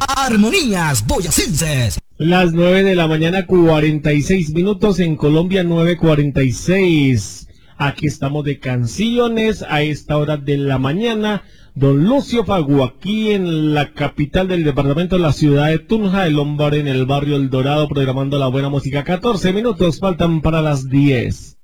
Armonías Boyacenses. Las 9 de la mañana, 46 minutos en Colombia, 9:46. Aquí estamos de canciones a esta hora de la mañana. Don Lucio Fago, aquí en la capital del departamento, la ciudad de Tunja, el hombre en el barrio El Dorado, programando la buena música. 14 minutos faltan para las 10.